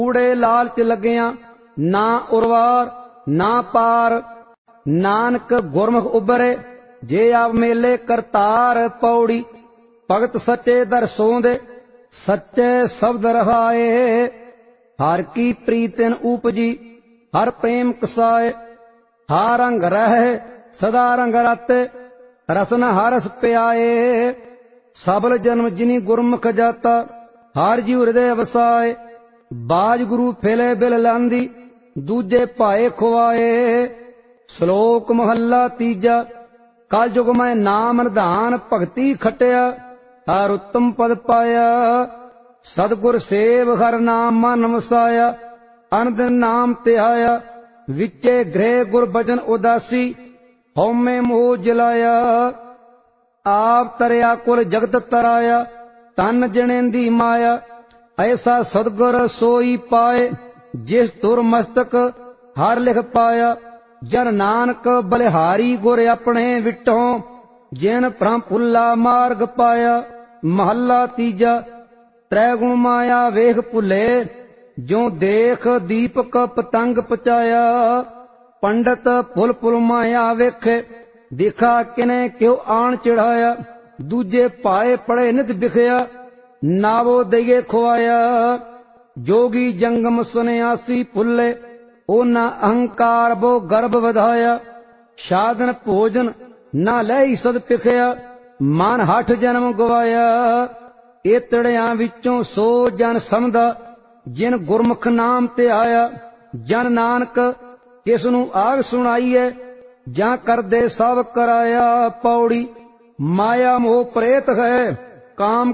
कूड़े लालच लगिया ना उर्वार ना पार। नानक गुरमुख उबरे जे आप मेले करतार। पौड़ी भगत सच्चे दर सोंदे सच्चे शब्द रहाए। हर की प्रीतिन उपजी हर प्रेम कसाए। हर रंग रहे सदा रंग राते रसन हरस प्याए। सबल जन्म जिनी गुरमुख जाता हर जीव हृदय वसाए। बाज गुरु फेले बिल लांदी दूजे पाए खुआए। श्लोक महला तीजा कल युग में नाम निधान भगति खटिया। हर उत्तम पद पाया सतगुर सेव हर नाम मन वसाया। अनदिन नाम तिहाया विचे गृह गुर बचन उदासी। हौमे मोह जलाया आप तरया कुल जगत तराया। तन जनेंदी माया ऐसा सदगुर सोई पाए। जिस तुर मस्तक हर लिख पाया। जन नानक बलिहारी गुर अपने विटों जिन भ्रम फुल्ला मार्ग पाया। महला तीजा त्रैगुण माया वेख भुले जो देख दीपक पतंग पचाया। पंडित फुल फुल माया वेखे दिखा किने क्यों आन चढ़ाया। दूजे पाए पड़े नित बिखया नावो दइए खुआया। जोगी जंगम सन्यासी फुल्ले ओना अहंकार बो गर्भ वधाया। साधन भोजन ना लई सद पिखया मन हठ जन्म गवाया। इतड़ियां विचों सो जन समझदा जिन गुरमुख नाम ते आया। जन नानक किसनू आग सुनाईए जां करदे सब कराया। पौड़ी माया मोह प्रेत है काम